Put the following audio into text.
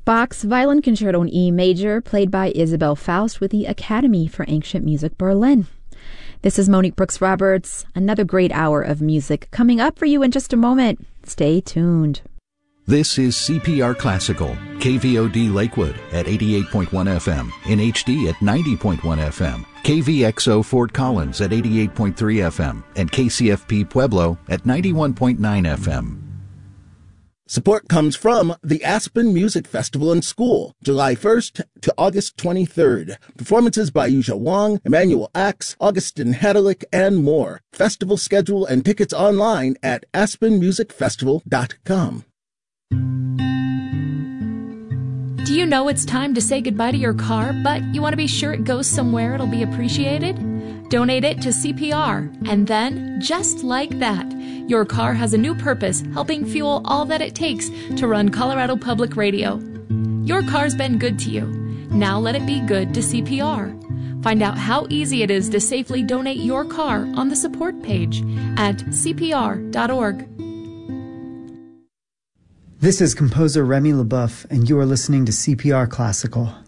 Bach's Violin Concerto in E Major, played by Isabel Faust with the Academy for Ancient Music Berlin. This is Monique Brooks Roberts. Another great hour of music coming up for you in just a moment. Stay tuned. This is CPR Classical, KVOD Lakewood at 88.1 FM, in HD at 90.1 FM, KVXO Fort Collins at 88.3 FM, and KCFP Pueblo at 91.9 FM. Support comes from the Aspen Music Festival and School, July 1st to August 23rd. Performances by Yuzha Wang, Emmanuel Axe, Augustin Hadelich, and more. Festival schedule and tickets online at aspenmusicfestival.com. Do you know it's time to say goodbye to your car, but you want to be sure it goes somewhere it'll be appreciated? Donate it to CPR, and then, just like that, your car has a new purpose, helping fuel all that it takes to run Colorado Public Radio. Your car's been good to you. Now let it be good to CPR. Find out how easy it is to safely donate your car on the support page at cpr.org. This is composer Remy LeBoeuf, and you are listening to CPR Classical.